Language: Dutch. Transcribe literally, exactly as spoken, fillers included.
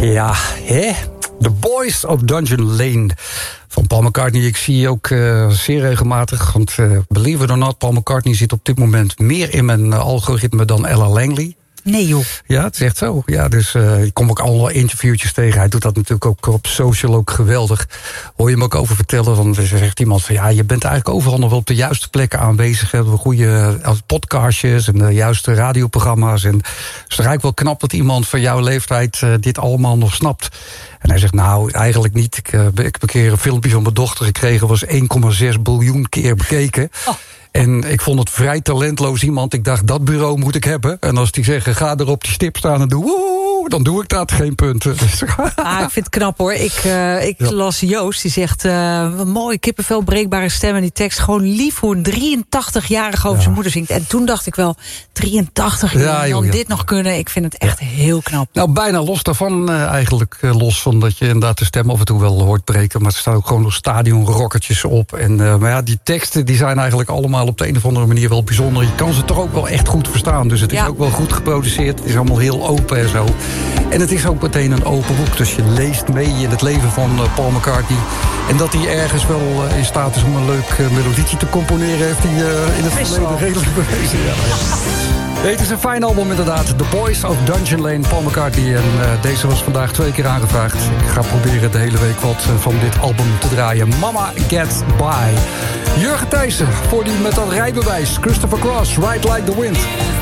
Ja, hè? The Boys of Dungeon Lane van Paul McCartney. Ik zie ook uh, zeer regelmatig, want uh, believe it or not, Paul McCartney zit op dit moment meer in mijn uh, algoritme dan Ella Langley. Nee joh. Ja, het is echt zo. Ja, dus uh, ik kom ook alle interviewtjes tegen. Hij doet dat natuurlijk ook op social ook geweldig. Hoor je hem ook over vertellen. Want er zegt iemand van ja, je bent eigenlijk overal nog wel op de juiste plekken aanwezig. Hebben we goede uh, podcastjes en de juiste radioprogramma's. En het is eigenlijk wel knap dat iemand van jouw leeftijd uh, dit allemaal nog snapt. En hij zegt, nou, eigenlijk niet. Ik, uh, ik heb een keer een filmpje van mijn dochter gekregen, was één komma zes biljoen keer bekeken. Oh. En ik vond het vrij talentloos iemand. Ik dacht, dat bureau moet ik hebben. En als die zeggen, ga er op die stip staan en doe woe, dan doe ik dat, geen punten. Ah, ik vind het knap hoor. Ik, uh, ik ja. las Joost, die zegt, uh, mooi, kippenvel, breekbare stem. En die tekst, gewoon lief hoe een drieëntachtig-jarige over ja. zijn moeder zingt. En toen dacht ik wel, drieëntachtig jaar, ja, joh, dan ja. dit nog kunnen. Ik vind het echt ja. heel knap. Nou, bijna los daarvan uh, eigenlijk. Uh, los van dat je inderdaad de stem af en toe wel hoort breken. Maar er staan ook gewoon nog stadionrockertjes op. En, uh, maar ja, die teksten die zijn eigenlijk allemaal op de een of andere manier wel bijzonder. Je kan ze toch ook wel echt goed verstaan. Dus het is ja. ook wel goed geproduceerd. Het is allemaal heel open en zo. En het is ook meteen een open boek. Dus je leest mee in het leven van Paul McCartney. En dat hij ergens wel in staat is om een leuk melodietje te componeren, heeft hij in het verleden redelijk bewezen. Ja, ja. Nee, het is een fijn album inderdaad. The Boys of Dungeon Lane, Paul McCartney. En uh, deze was vandaag twee keer aangevraagd. Ik ga proberen de hele week wat van dit album te draaien. Mama Gets By. Jurgen Thijssen voor die met dat rijbewijs. Christopher Cross, Ride Like the Wind.